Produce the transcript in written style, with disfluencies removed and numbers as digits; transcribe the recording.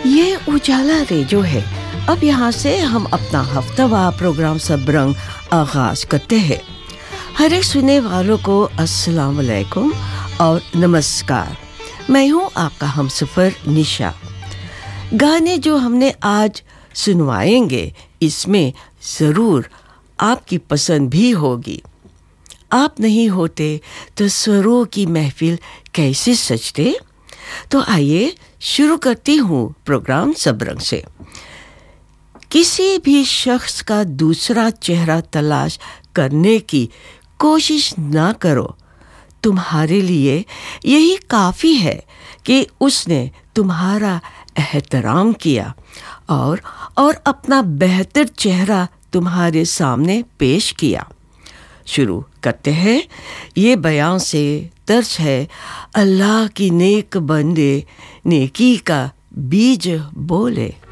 ये उजाला रेडियो है। अब यहाँ से हम अपना हफ्तावार प्रोग्राम सब रंग आगाज करते हैं। हर एक सुनने वालों को अस्सलाम वालेकुम और नमस्कार। मैं हूँ आपका हमसफर निशा। गाने जो हमने आज सुनवाएंगे इसमें ज़रूर आपकी पसंद भी होगी। आप नहीं होते तो स्वरों की महफिल कैसे सजते। तो आइए शुरू करती हूँ प्रोग्राम सब रंग से। किसी भी शख्स का दूसरा चेहरा तलाश करने की कोशिश ना करो। तुम्हारे लिए यही काफ़ी है कि उसने तुम्हारा एहतराम किया और अपना बेहतर चेहरा तुम्हारे सामने पेश किया। शुरू करते हैं। ये बयान से दर्ज है, अल्लाह की नेक बंदे नेकी का बीज बोले।